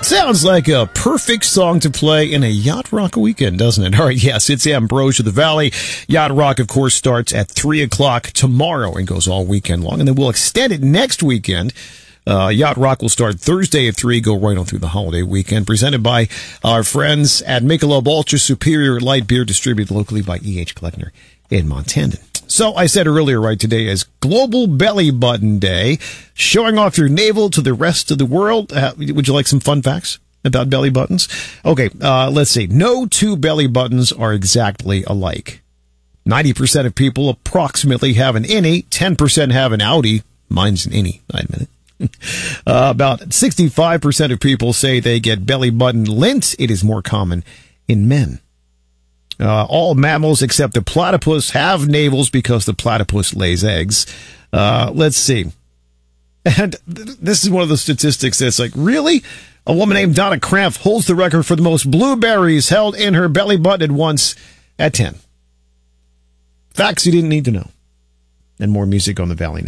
Sounds like a perfect song to play in a Yacht Rock weekend, doesn't it? All right, yes, it's Ambrosia the Valley. Yacht Rock, of course, starts at 3 o'clock tomorrow and goes all weekend long. And then we'll extend it next weekend. Yacht Rock will start Thursday at 3, go right on through the holiday weekend. Presented by our friends at Michelob Ultra Superior Light Beer, distributed locally by E.H. Kleckner in Montana. So I said earlier, right, today is Global Belly Button Day, showing off your navel to the rest of the world. Would you like some fun facts about belly buttons? Okay, let's see. No two belly buttons are exactly alike. 90% of people approximately have an innie, 10% have an outie. Mine's an innie, I admit it. About 65% of people say they get belly button lint. It is more common in men. All mammals except the platypus have navels because the platypus lays eggs. Let's see. And this is one of the statistics that's like, really? A woman named Donna Krampf holds the record for the most blueberries held in her belly button at once at 10. Facts you didn't need to know. And more music on the Valley.